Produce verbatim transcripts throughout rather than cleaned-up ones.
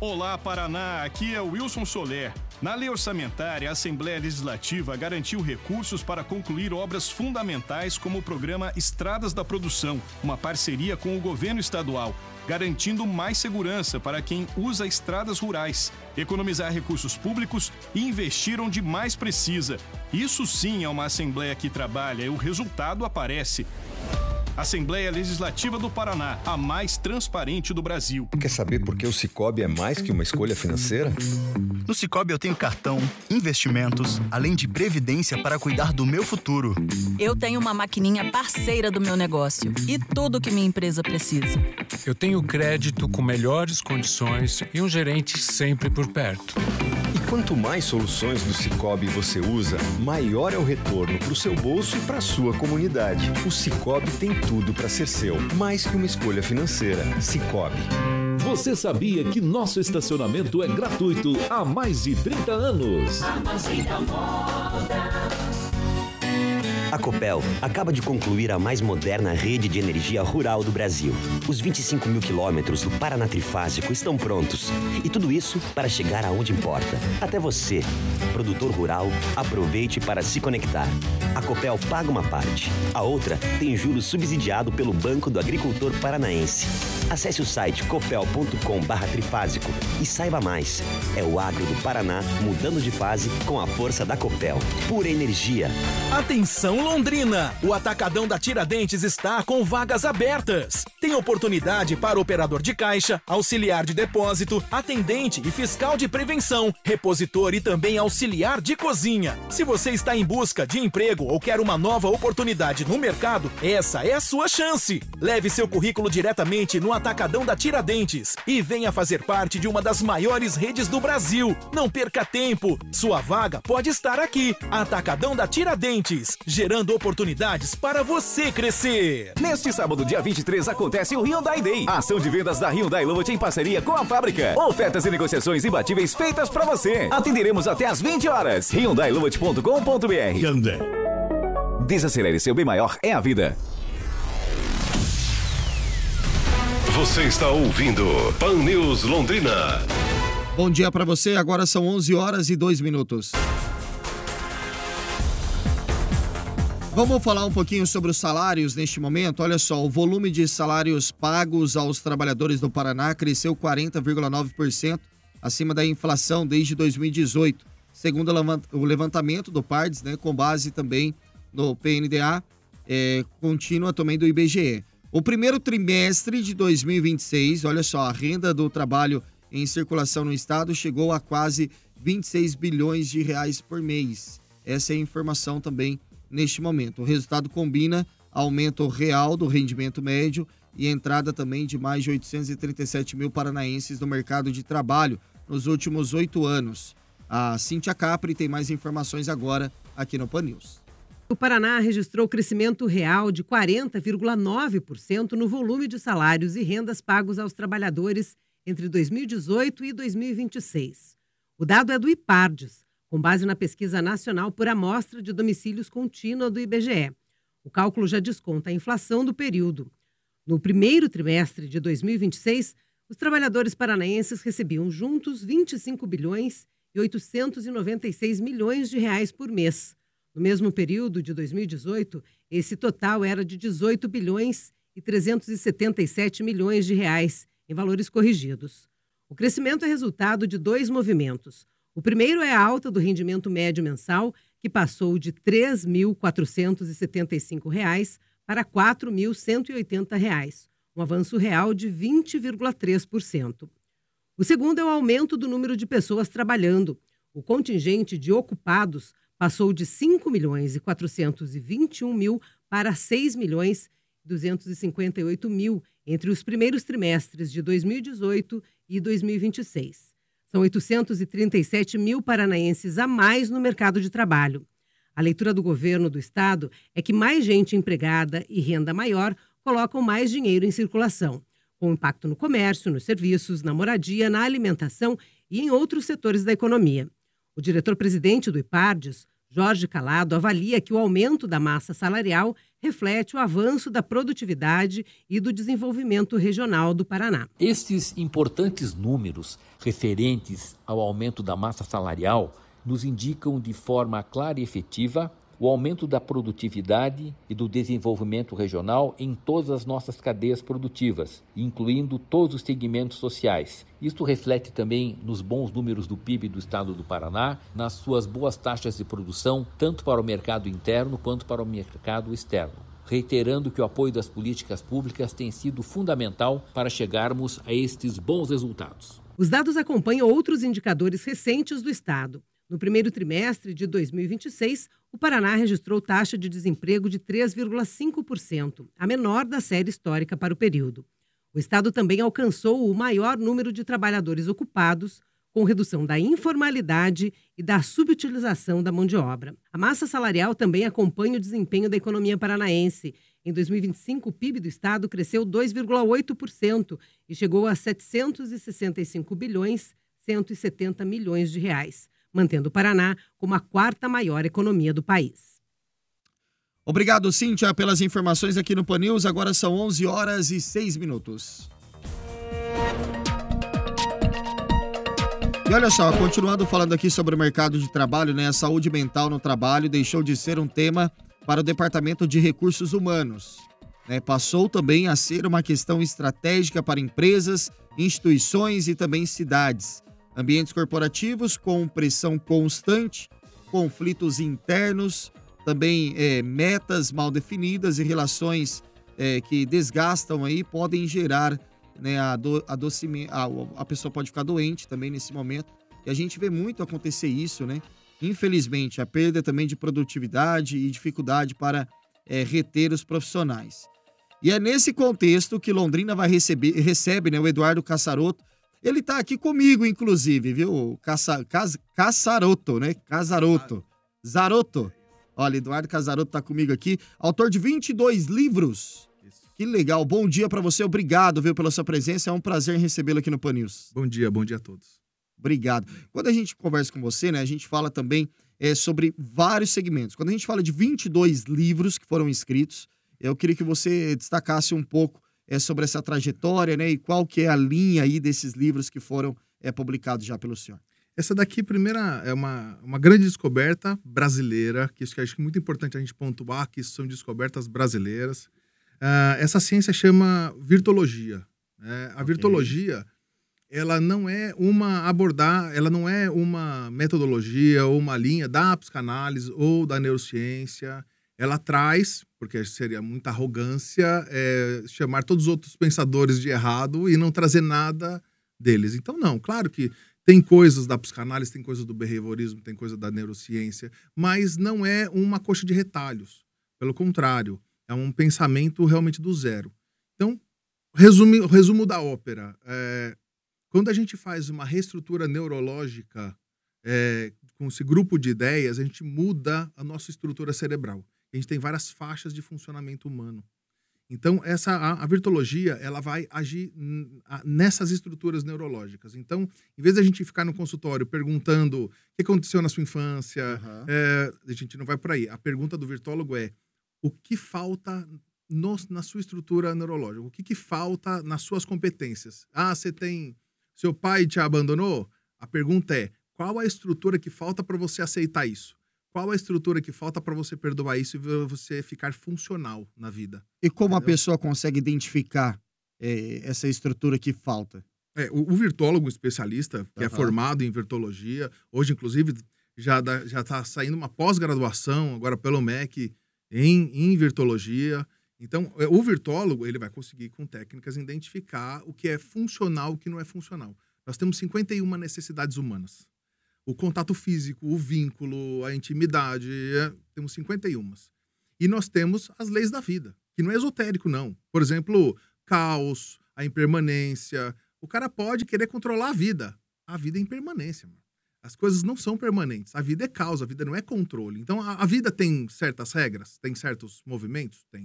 Olá, Paraná, aqui é o Wilson Soler. Na lei orçamentária, a Assembleia Legislativa garantiu recursos para concluir obras fundamentais como o programa Estradas da Produção, uma parceria com o governo estadual, garantindo mais segurança para quem usa estradas rurais, economizar recursos públicos e investir onde mais precisa. Isso sim é uma Assembleia que trabalha e o resultado aparece. Assembleia Legislativa do Paraná, a mais transparente do Brasil. Quer saber por que o Sicoob é mais que uma escolha financeira? No Sicoob eu tenho cartão, investimentos, além de previdência para cuidar do meu futuro. Eu tenho uma maquininha parceira do meu negócio e tudo que minha empresa precisa. Eu tenho crédito com melhores condições e um gerente sempre por perto. E quanto mais soluções do Sicoob você usa, maior é o retorno para o seu bolso e para a sua comunidade. O Sicoob tem tudo para ser seu, mais que uma escolha financeira. Sicoob. Você sabia que nosso estacionamento é gratuito há mais de trinta anos? A Copel acaba de concluir a mais moderna rede de energia rural do Brasil. Os vinte e cinco mil quilômetros do Paraná Trifásico estão prontos. E tudo isso para chegar aonde importa. Até você, produtor rural, aproveite para se conectar. A Copel paga uma parte. A outra tem juros subsidiado pelo Banco do Agricultor Paranaense. Acesse o site copel ponto com barra trifásico e saiba mais. É o agro do Paraná mudando de fase com a força da Copel. Pura energia. Atenção, Londrina! O Atacadão da Tiradentes está com vagas abertas. Tem oportunidade para operador de caixa, auxiliar de depósito, atendente e fiscal de prevenção, repositor e também auxiliar de cozinha. Se você está em busca de emprego ou quer uma nova oportunidade no mercado, essa é a sua chance. Leve seu currículo diretamente no Atacadão da Tiradentes e venha fazer parte de uma das maiores redes do Brasil. Não perca tempo. Sua vaga pode estar aqui. Atacadão da Tiradentes, gerando oportunidades para você crescer. Neste sábado, dia vinte e três, acontece o Hyundai Day. A ação de vendas da Hyundai Lovett em parceria com a fábrica. Ofertas e negociações imbatíveis feitas para você. Atenderemos até às vinte horas. hyundai lovett ponto com ponto br. Hyundai. Desacelere, seu bem maior é a vida. Você está ouvindo Pan News Londrina. Bom dia para você, agora são onze horas e dois minutos. Vamos falar um pouquinho sobre os salários neste momento. Olha só, o volume de salários pagos aos trabalhadores do Paraná cresceu quarenta vírgula nove por cento acima da inflação desde dois mil e dezoito, segundo o levantamento do Pardes, né, com base também no P N D A, é, contínua também do I B G E. O primeiro trimestre de dois mil e vinte e seis, olha só, a renda do trabalho em circulação no estado chegou a quase vinte e seis bilhões de reais por mês. Essa é a informação também neste momento. O resultado combina aumento real do rendimento médio e entrada também de mais de oitocentos e trinta e sete mil paranaenses no mercado de trabalho nos últimos oito anos. A Cíntia Capri tem mais informações agora aqui no Pan News. O Paraná registrou crescimento real de quarenta vírgula nove por cento no volume de salários e rendas pagos aos trabalhadores entre dois mil e dezoito e dois mil e vinte e seis. O dado é do IPARDES, com base na Pesquisa Nacional por Amostra de Domicílios Contínua do I B G E. O cálculo já desconta a inflação do período. No primeiro trimestre de dois mil e vinte e seis, os trabalhadores paranaenses recebiam juntos vinte e cinco bilhões e oitocentos e noventa e seis milhões de reais por mês. No mesmo período de dois mil e dezoito, esse total era de dezoito bilhões e trezentos e setenta e sete milhões de reais, em valores corrigidos. O crescimento é resultado de dois movimentos. O primeiro é a alta do rendimento médio mensal, que passou de três mil quatrocentos e setenta e cinco reais para quatro mil cento e oitenta reais, um avanço real de vinte vírgula três por cento. O segundo é o aumento do número de pessoas trabalhando. O contingente de ocupados passou de cinco milhões e quatrocentos e vinte e um mil para seis milhões e duzentos e cinquenta e oito mil entre os primeiros trimestres de dois mil e dezoito e dois mil e vinte e seis. São oitocentos e trinta e sete mil paranaenses a mais no mercado de trabalho. A leitura do governo do estado é que mais gente empregada e renda maior colocam mais dinheiro em circulação, com impacto no comércio, nos serviços, na moradia, na alimentação e em outros setores da economia. O diretor-presidente do IPARDES, Jorge Calado avalia que o aumento da massa salarial reflete o avanço da produtividade e do desenvolvimento regional do Paraná. Estes importantes números referentes ao aumento da massa salarial nos indicam de forma clara e efetiva o aumento da produtividade e do desenvolvimento regional em todas as nossas cadeias produtivas, incluindo todos os segmentos sociais. Isto reflete também nos bons números do P I B do estado do Paraná, nas suas boas taxas de produção, tanto para o mercado interno quanto para o mercado externo. Reiterando que o apoio das políticas públicas tem sido fundamental para chegarmos a estes bons resultados. Os dados acompanham outros indicadores recentes do estado. No primeiro trimestre de dois mil e vinte e seis, o Paraná registrou taxa de desemprego de três vírgula cinco por cento, a menor da série histórica para o período. O estado também alcançou o maior número de trabalhadores ocupados, com redução da informalidade e da subutilização da mão de obra. A massa salarial também acompanha o desempenho da economia paranaense. Em dois mil e vinte e cinco, o P I B do estado cresceu dois vírgula oito por cento e chegou a setecentos e sessenta e cinco bilhões cento e setenta milhões de reais, mantendo o Paraná como a quarta maior economia do país. Obrigado, Cíntia, pelas informações aqui no Pan News. Agora são onze horas e seis minutos. E olha só, continuando falando aqui sobre o mercado de trabalho, né? A saúde mental no trabalho deixou de ser um tema para o Departamento de Recursos Humanos, né? Passou também a ser uma questão estratégica para empresas, instituições e também cidades. Ambientes corporativos com pressão constante, conflitos internos, também é, metas mal definidas e relações é, que desgastam aí podem gerar, né, a, do, a, docime, a, a pessoa pode ficar doente também nesse momento. E a gente vê muito acontecer isso, né? Infelizmente, a perda também de produtividade e dificuldade para é, reter os profissionais. E é nesse contexto que Londrina vai receber, recebe, né, o Eduardo Casaroto. Ele está aqui comigo, inclusive, viu? Caça, Cas, Casaroto, né? Casaroto. Zaroto. Olha, Eduardo Casaroto está comigo aqui, autor de vinte e dois livros. Isso. Que legal. Bom dia para você. Obrigado, viu, pela sua presença. É um prazer recebê-lo aqui no Pan News. Bom dia, bom dia a todos. Obrigado. Quando a gente conversa com você, né, a gente fala também é, sobre vários segmentos. Quando a gente fala de vinte e dois livros que foram escritos, eu queria que você destacasse um pouco é, sobre essa trajetória, né, e qual que é a linha aí desses livros que foram é, publicados já pelo senhor. Essa daqui, primeira, é uma, uma grande descoberta brasileira, que isso que acho que é muito importante a gente pontuar, que isso são descobertas brasileiras. Uh, essa ciência chama virtologia. Né? A okay. virtologia, ela não é uma abordar, ela não é uma metodologia ou uma linha da psicanálise ou da neurociência. Ela traz, porque seria muita arrogância, é, chamar todos os outros pensadores de errado e não trazer nada deles. Então, não, claro que tem coisas da psicanálise, tem coisas do behaviorismo, tem coisa da neurociência, mas não é uma coxa de retalhos. Pelo contrário, é um pensamento realmente do zero. Então, resume, o resumo da ópera. É, quando a gente faz uma reestrutura neurológica é, com esse grupo de ideias, a gente muda a nossa estrutura cerebral. A gente tem várias faixas de funcionamento humano. Então, essa, a, a virtologia, ela vai agir n, a, nessas estruturas neurológicas. Então, em vez de a gente ficar no consultório perguntando o que aconteceu na sua infância, uhum. é, a gente não vai por aí. A pergunta do virtólogo é o que falta no, na sua estrutura neurológica? O que, que falta nas suas competências? Ah, você tem... Seu pai te abandonou? A pergunta é, qual a estrutura que falta para você aceitar isso? Qual a estrutura que falta para você perdoar isso e você ficar funcional na vida? E como Entendeu? A pessoa consegue identificar é, essa estrutura que falta? É, o, o virtólogo especialista, que uhum. é formado em virtologia, hoje, inclusive, já está saindo uma pós-graduação, agora pelo M E C, em, em virtologia. Então, o virtólogo ele vai conseguir, com técnicas, identificar o que é funcional e o que não é funcional. Nós temos cinquenta e uma necessidades humanas. O contato físico, o vínculo, a intimidade, é, temos cinquenta e uma. E nós temos as leis da vida, que não é esotérico, não. Por exemplo, caos, a impermanência. O cara pode querer controlar a vida. A vida é impermanência, mano. As coisas não são permanentes. A vida é caos, a vida não é controle. Então, a, a vida tem certas regras, tem certos movimentos? Tem.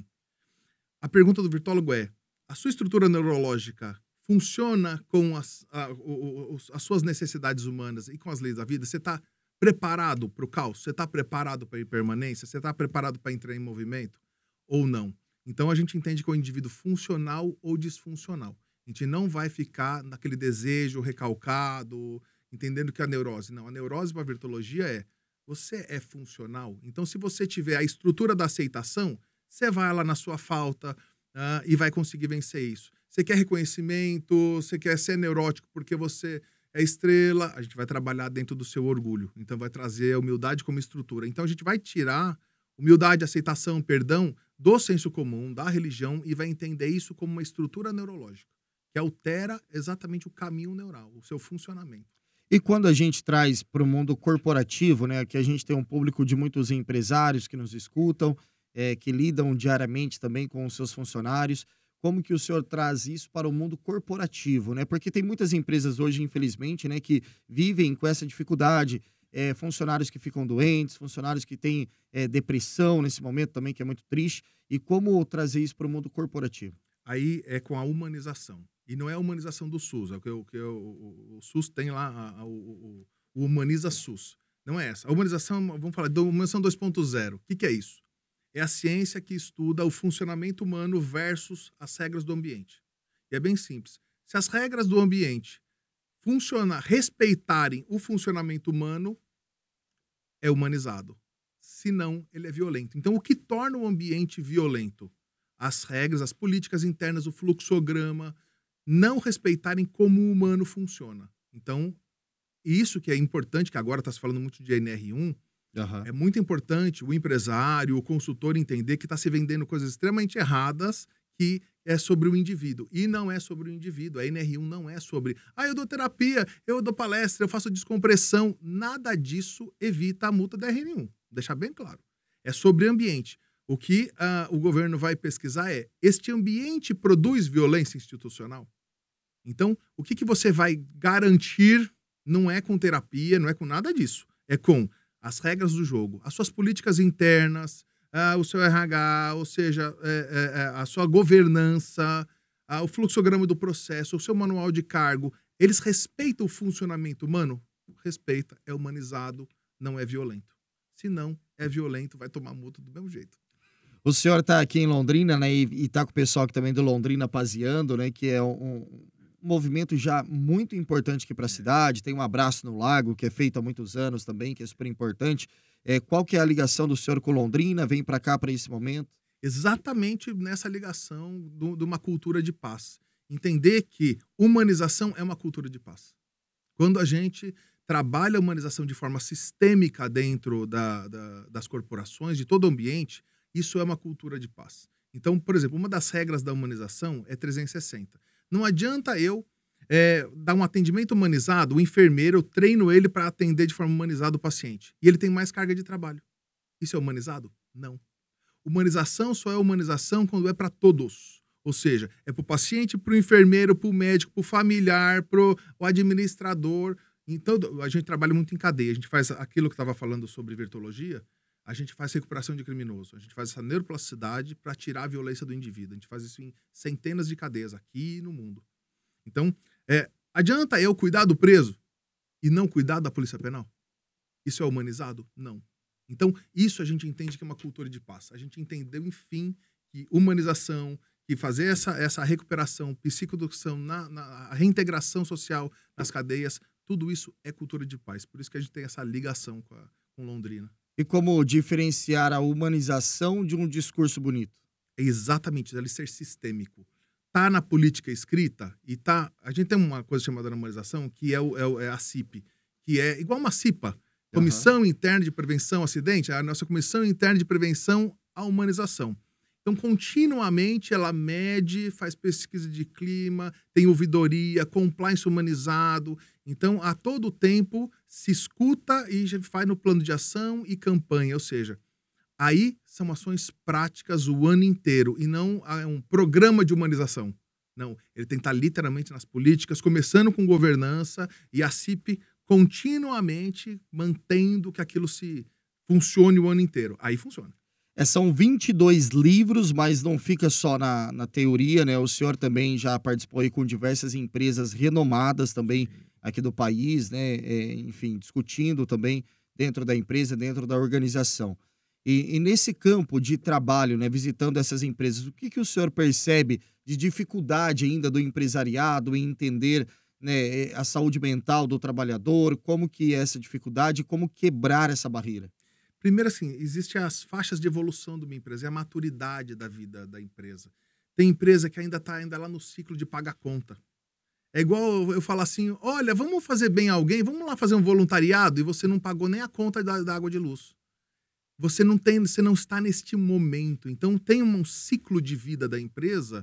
A pergunta do virtólogo é, a sua estrutura neurológica funciona com as, a, o, as suas necessidades humanas e com as leis da vida? Você está preparado para o caos? Você está preparado para a impermanência? Você está preparado para entrar em movimento ou não? Então, a gente entende que é um indivíduo funcional ou disfuncional. A gente não vai ficar naquele desejo recalcado, entendendo que a neurose... Não, a neurose para a virtologia é, você é funcional? Então, se você tiver a estrutura da aceitação, você vai lá na sua falta uh, e vai conseguir vencer isso. Você quer reconhecimento, você quer ser neurótico porque você é estrela, a gente vai trabalhar dentro do seu orgulho. Então, vai trazer a humildade como estrutura. Então, a gente vai tirar humildade, aceitação, perdão do senso comum, da religião, e vai entender isso como uma estrutura neurológica, que altera exatamente o caminho neural, o seu funcionamento. E quando a gente traz para o mundo corporativo, né, que a gente tem um público de muitos empresários que nos escutam, é, que lidam diariamente também com os seus funcionários, como que o senhor traz isso para o mundo corporativo, né? Porque tem muitas empresas hoje, infelizmente, né, que vivem com essa dificuldade, é, funcionários que ficam doentes, funcionários que têm é, depressão nesse momento também, que é muito triste, e como trazer isso para o mundo corporativo? Aí é com a humanização. E não é a humanização do SUS, é o que, o, que o, o, o SUS tem lá, a, a, o, o Humaniza SUS. Não é essa. A humanização, vamos falar, da humanização dois ponto zero. O que, que é isso? É a ciência que estuda o funcionamento humano versus as regras do ambiente. E é bem simples. Se as regras do ambiente funcionar, respeitarem o funcionamento humano, é humanizado. Se não, ele é violento. Então, o que torna o ambiente violento? As regras, as políticas internas, o fluxograma, não respeitarem como o humano funciona. Então, isso que é importante, que agora está se falando muito de N R um, uhum. É muito importante o empresário, o consultor entender que está se vendendo coisas extremamente erradas, que é sobre o indivíduo. E não é sobre o indivíduo. A N R um não é sobre, ah, eu dou terapia, eu dou palestra, eu faço descompressão. Nada disso evita a multa da R N um. Vou deixar bem claro. É sobre ambiente. O que uh, o governo vai pesquisar é, este ambiente produz violência institucional? Então, o que, que você vai garantir não é com terapia, não é com nada disso. É com as regras do jogo, as suas políticas internas, uh, o seu R H, ou seja, é, é, a sua governança, uh, o fluxograma do processo, o seu manual de cargo. Eles respeitam o funcionamento humano? Respeita, é humanizado, não é violento. Se não é violento, vai tomar multa do mesmo jeito. O senhor está aqui em Londrina, né, e está com o pessoal aqui também do Londrina Paseando, né, que é um, um movimento já muito importante aqui para a cidade. Tem um Abraço no Lago, que é feito há muitos anos também, que é super importante. É, qual que é a ligação do senhor com Londrina? Vem para cá para esse momento? Exatamente nessa ligação do, de uma cultura de paz. Entender que humanização é uma cultura de paz. Quando a gente trabalha a humanização de forma sistêmica dentro da, da, das corporações, de todo o ambiente, isso é uma cultura de paz. Então, por exemplo, uma das regras da humanização é trezentos e sessenta. Não adianta eu é, dar um atendimento humanizado, o enfermeiro, eu treino ele para atender de forma humanizada o paciente. E ele tem mais carga de trabalho. Isso é humanizado? Não. Humanização só é humanização quando é para todos. Ou seja, é para o paciente, para o enfermeiro, para o médico, para o familiar, para o administrador. Então, a gente trabalha muito em cadeia. A gente faz aquilo que estava falando sobre virtologia, a gente faz recuperação de criminoso. A gente faz essa neuroplasticidade para tirar a violência do indivíduo. A gente faz isso em centenas de cadeias aqui no mundo. Então, é, adianta eu cuidar do preso e não cuidar da polícia penal? Isso é humanizado? Não. Então, isso a gente entende que é uma cultura de paz. A gente entendeu, enfim, que humanização, que fazer essa, essa recuperação, psicoeducação, na, na, a reintegração social nas cadeias, tudo isso é cultura de paz. Por isso que a gente tem essa ligação com, a, com Londrina. E como diferenciar a humanização de um discurso bonito? É exatamente, ele ser sistêmico. Tá na política escrita e tá... A gente tem uma coisa chamada humanização, que é, o, é, o, é a C I P, que é igual uma C I P A, Comissão uhum. Interna de Prevenção ao Acidente, a nossa Comissão Interna de Prevenção à Humanização. Então, continuamente, ela mede, faz pesquisa de clima, tem ouvidoria, compliance humanizado. Então, a todo tempo, se escuta e faz no plano de ação e campanha. Ou seja, aí são ações práticas o ano inteiro e não um programa de humanização. Não, ele tem que estar literalmente nas políticas, começando com governança e a C I P continuamente mantendo que aquilo se funcione o ano inteiro. Aí funciona. É, são vinte e dois livros, mas não fica só na, na teoria, né? O senhor também já participou aí com diversas empresas renomadas também aqui do país, né? É, enfim, discutindo também dentro da empresa, dentro da organização. E, e nesse campo de trabalho, né, visitando essas empresas, o que, que o senhor percebe de dificuldade ainda do empresariado em entender, né, a saúde mental do trabalhador, como que é essa dificuldade, como quebrar essa barreira? Primeiro, assim, existem as faixas de evolução de uma empresa, é a maturidade da vida da empresa. Tem empresa que ainda está ainda lá no ciclo de pagar conta. É igual eu falar assim, olha, vamos fazer bem a alguém, vamos lá fazer um voluntariado e você não pagou nem a conta da, da água de luz. Você não tem, você não está neste momento. Então tem um ciclo de vida da empresa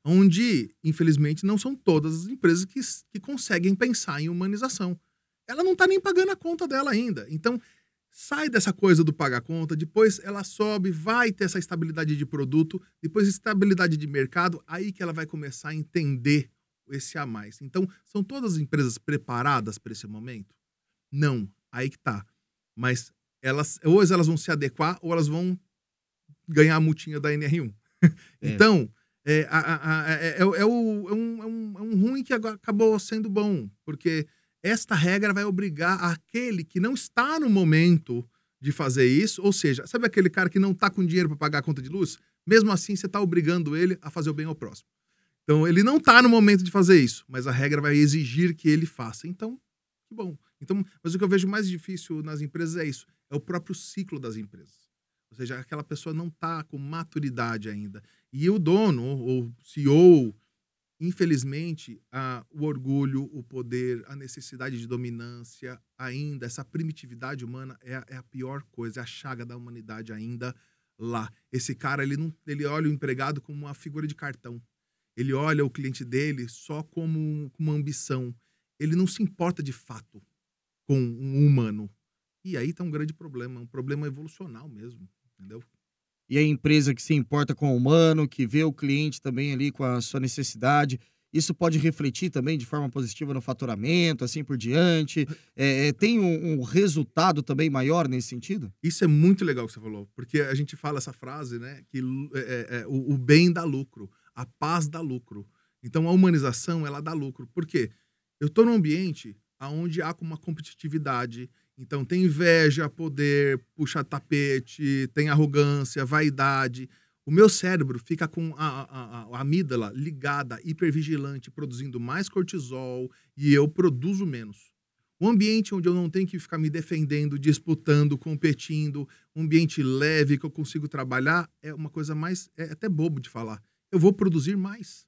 onde, infelizmente, não são todas as empresas que, que conseguem pensar em humanização. Ela não está nem pagando a conta dela ainda. Então, sai dessa coisa do pagar conta, depois ela sobe, vai ter essa estabilidade de produto, depois estabilidade de mercado, aí que ela vai começar a entender esse a mais. Então, são todas as empresas preparadas para esse momento? Não, aí que tá. Mas elas, ou elas vão se adequar, ou elas vão ganhar a multinha da N R um. É. Então, é, a, a, a, é, é, o, é, um, é, um, é um ruim que agora acabou sendo bom, porque esta regra vai obrigar aquele que não está no momento de fazer isso, ou seja, sabe aquele cara que não está com dinheiro para pagar a conta de luz? Mesmo assim, você está obrigando ele a fazer o bem ao próximo. Então, ele não está no momento de fazer isso, mas a regra vai exigir que ele faça. Então, que bom. Então, mas o que eu vejo mais difícil nas empresas é isso, é o próprio ciclo das empresas. Ou seja, aquela pessoa não está com maturidade ainda. E o dono, ou C E O, infelizmente, a, o orgulho, o poder, a necessidade de dominância, ainda, essa primitividade humana é, a- é a pior coisa, é a chaga da humanidade ainda lá. Esse cara, ele, não, ele olha o empregado como uma figura de cartão. Ele olha o cliente dele só como, como uma ambição. Ele não se importa de fato com um humano. E aí tá um grande problema, um problema evolucional mesmo, entendeu? E a empresa que se importa com o humano, que vê o cliente também ali com a sua necessidade, isso pode refletir também de forma positiva no faturamento, assim por diante. É, é, tem um, um resultado também maior nesse sentido? Isso é muito legal que você falou, porque a gente fala essa frase, né, que lu- é, é, é, o, o bem dá lucro, a paz dá lucro. Então a humanização, ela dá lucro. Por quê? Eu estou num ambiente onde há uma competitividade, então tem inveja, poder, puxa tapete, tem arrogância, vaidade. O meu cérebro fica com a, a, a, a amígdala ligada, hipervigilante, produzindo mais cortisol e eu produzo menos. Um ambiente onde eu não tenho que ficar me defendendo, disputando, competindo, um ambiente leve que eu consigo trabalhar, é uma coisa mais, é até bobo de falar. Eu vou produzir mais.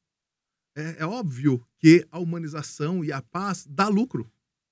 É, é óbvio que a humanização e a paz dá lucro,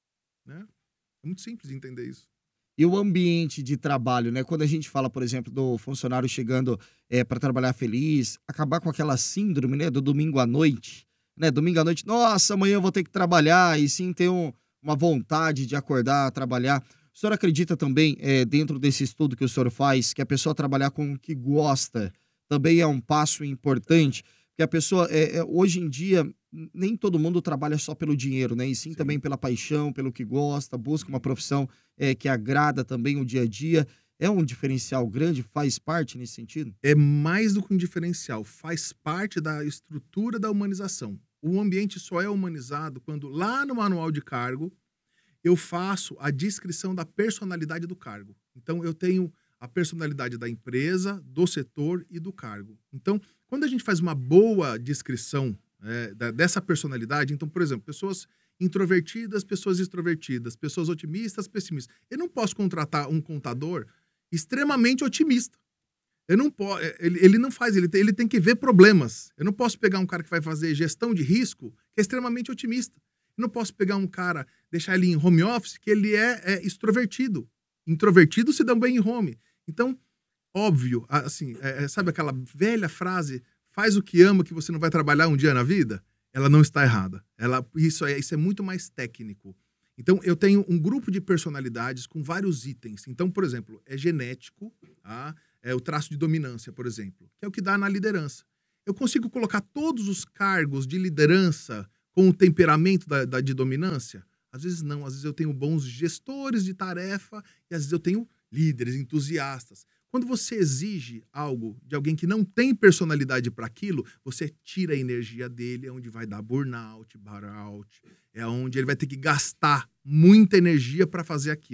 né? É muito simples entender isso. E o ambiente de trabalho, né? Quando a gente fala, por exemplo, do funcionário chegando para trabalhar feliz, acabar com aquela síndrome, né, do domingo à noite, né? Domingo à noite, nossa, amanhã eu vou ter que trabalhar, e sim ter um- uma vontade de acordar, trabalhar. O senhor acredita também, eh, dentro desse estudo que o senhor faz, que a pessoa trabalhar com o que gosta também é um passo importante? Porque a pessoa, eh, eh, hoje em dia, n- nem todo mundo trabalha só pelo dinheiro, né? E sim, também pela paixão, pelo que gosta, busca uma profissão eh, que agrada também o dia a dia. É um diferencial grande? Faz parte nesse sentido? É mais do que um diferencial, faz parte da estrutura da humanização. O ambiente só é humanizado quando, lá no manual de cargo, eu faço a descrição da personalidade do cargo. Então, eu tenho a personalidade da empresa, do setor e do cargo. Então, quando a gente faz uma boa descrição é, da- dessa personalidade, então, por exemplo, pessoas introvertidas, pessoas extrovertidas, pessoas otimistas, pessimistas. Eu não posso contratar um contador extremamente otimista. Eu não posso, ele, ele não faz, ele tem, ele tem que ver problemas. Eu não posso pegar um cara que vai fazer gestão de risco, que é extremamente otimista. Eu não posso pegar um cara, deixar ele em home office, que ele é, é extrovertido. Introvertido se dão bem em home. Então, óbvio, assim, é, é, sabe aquela velha frase, faz o que ama que você não vai trabalhar um dia na vida? Ela não está errada. Ela, isso, é, isso é muito mais técnico. Então, eu tenho um grupo de personalidades com vários itens. Então, por exemplo, é genético, tá? É o traço de dominância, por exemplo, que é o que dá na liderança. Eu consigo colocar todos os cargos de liderança com o temperamento da, da- de dominância? Às vezes não. Às vezes eu tenho bons gestores de tarefa e às vezes eu tenho líderes, entusiastas. Quando você exige algo de alguém que não tem personalidade para aquilo, você tira a energia dele, é onde vai dar burnout, burnout, é onde ele vai ter que gastar muita energia para fazer aquilo.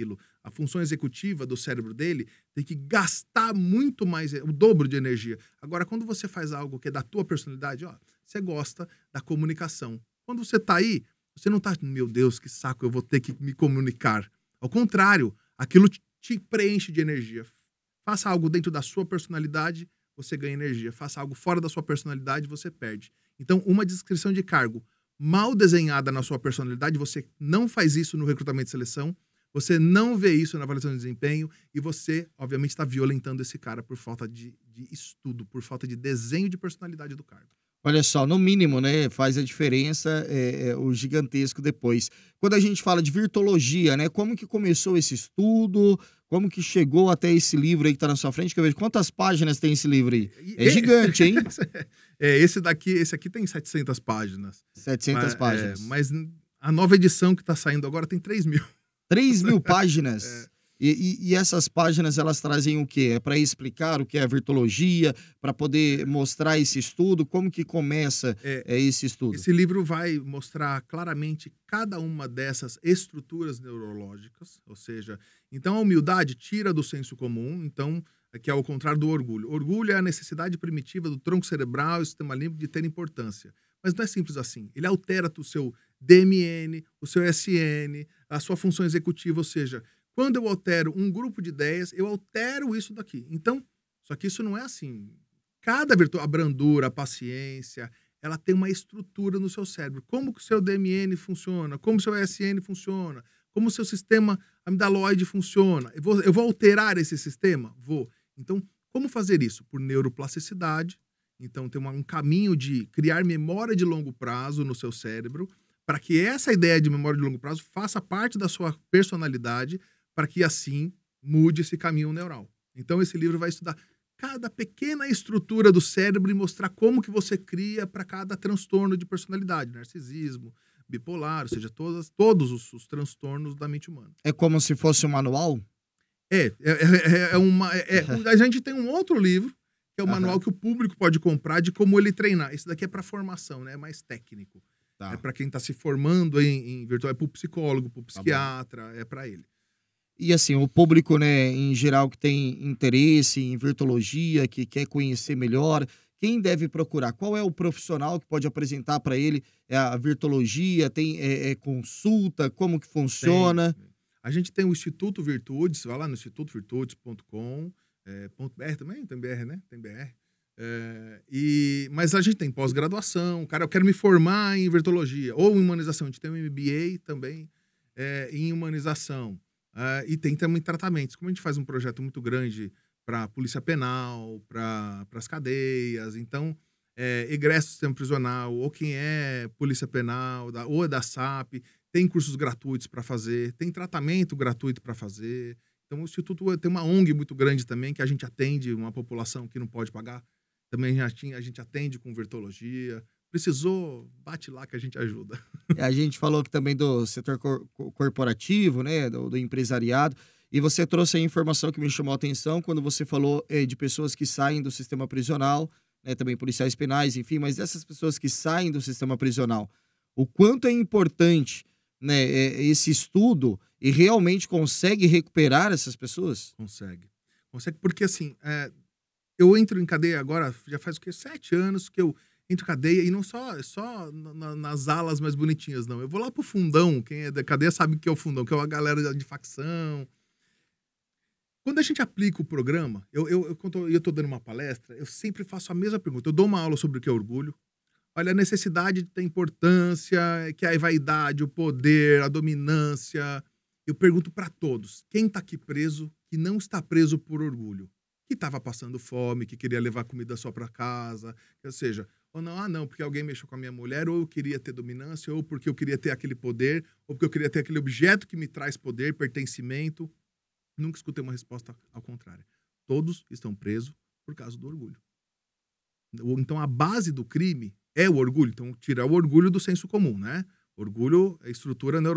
A função executiva do cérebro dele tem que gastar muito mais, o dobro de energia. Agora, quando você faz algo que é da tua personalidade, ó, você gosta da comunicação. Quando você tá aí, você não tá, meu Deus, que saco, eu vou ter que me comunicar. Ao contrário, aquilo te preenche de energia. Faça algo dentro da sua personalidade, você ganha energia. Faça algo fora da sua personalidade, você perde. Então, uma descrição de cargo mal desenhada na sua personalidade, você não faz isso no recrutamento e seleção, você não vê isso na avaliação de desempenho e você, obviamente, está violentando esse cara por falta de, de estudo, por falta de desenho de personalidade do cargo. Olha só, no mínimo, né, faz a diferença é, é, o gigantesco depois. Quando a gente fala de virtologia, né, como que começou esse estudo, como que chegou até esse livro aí que está na sua frente, que eu vejo quantas páginas tem esse livro aí? É gigante, hein? É, esse daqui, esse aqui tem setecentas páginas. setecentas mas, páginas. É, mas a nova edição que está saindo agora tem três mil. três mil páginas? É. E, e, e essas páginas, elas trazem o quê? É para explicar o que é a virtologia, para poder mostrar esse estudo? Como que começa é, é, esse estudo? Esse livro vai mostrar claramente cada uma dessas estruturas neurológicas, ou seja, então a humildade tira do senso comum, então, que é ao contrário do orgulho. Orgulho é a necessidade primitiva do tronco cerebral e do sistema límbico de ter importância. Mas não é simples assim. Ele altera o seu D M N, o seu S N, a sua função executiva, ou seja, quando eu altero um grupo de ideias, eu altero isso daqui. Então, só que isso não é assim. Cada virtude, a brandura, a paciência, ela tem uma estrutura no seu cérebro. Como que o seu D M N funciona, como o seu S N funciona, como o seu sistema amidaloide funciona. Eu vou, eu vou alterar esse sistema? Vou. Então, como fazer isso? Por neuroplasticidade. Então, tem uma, um caminho de criar memória de longo prazo no seu cérebro, para que essa ideia de memória de longo prazo faça parte da sua personalidade, para que assim mude esse caminho neural. Então esse livro vai estudar cada pequena estrutura do cérebro e mostrar como que você cria para cada transtorno de personalidade, narcisismo, bipolar, ou seja, todas, todos os, os transtornos da mente humana. É como se fosse um manual? É, é, é, é uma... É, é, a gente tem um outro livro, que é o manual Aham. que o público pode comprar de como ele treinar. Esse daqui é para formação, né? É mais técnico. Tá. É para quem está se formando em, em virtual, é para o psicólogo, para o psiquiatra, é para ele. E assim, o público, né, em geral, que tem interesse em virtologia, que quer conhecer melhor, quem deve procurar? Qual é o profissional que pode apresentar para ele a virtologia? Tem é, é, consulta? Como que funciona? Tem. A gente tem o Instituto Virtudes, vai lá no instituto virtudes ponto com, é, .br também, tem B R, né? Tem B R. É, e, mas a gente tem pós-graduação, cara, eu quero me formar em virtologia, ou em humanização, a gente tem um M B A também é, em humanização. Uh, e tem também tratamentos. Como a gente faz um projeto muito grande para a polícia penal, para as cadeias, então, é, egresso do sistema prisional, ou quem é polícia penal, da, ou é da S A P, tem cursos gratuitos para fazer, tem tratamento gratuito para fazer. Então, o Instituto tem uma O N G muito grande também, que a gente atende uma população que não pode pagar. Também a gente, a gente atende com virtologia. Precisou, bate lá que a gente ajuda. A gente falou aqui também do setor cor corporativo, né, do, do empresariado, e você trouxe a informação que me chamou a atenção quando você falou eh, de pessoas que saem do sistema prisional, né, também policiais penais, enfim, mas dessas pessoas que saem do sistema prisional, o quanto é importante, né, esse estudo e realmente consegue recuperar essas pessoas? Consegue. Consegue porque, assim, é, eu entro em cadeia agora, já faz o quê? Sete anos que eu entro em cadeia, e não só, só na, nas alas mais bonitinhas, não. Eu vou lá pro fundão, quem é da cadeia sabe o que é o fundão, que é uma galera de facção. Quando a gente aplica o programa, eu, eu, eu, quando eu tô dando uma palestra, eu sempre faço a mesma pergunta. Eu dou uma aula sobre o que é orgulho. Olha, a necessidade de ter importância, que é a vaidade, o poder, a dominância. Eu pergunto para todos, quem tá aqui preso, que não está preso por orgulho? Que estava passando fome, que queria levar comida só para casa, ou seja, ou não, ah não, porque alguém mexeu com a minha mulher, ou eu queria ter dominância, ou porque eu queria ter aquele poder, ou porque eu queria ter aquele objeto que me traz poder, pertencimento. Nunca escutei uma resposta ao contrário. Todos estão presos por causa do orgulho. Então a base do crime é o orgulho, então tirar o orgulho do senso comum, né? Orgulho é estrutura neurológica.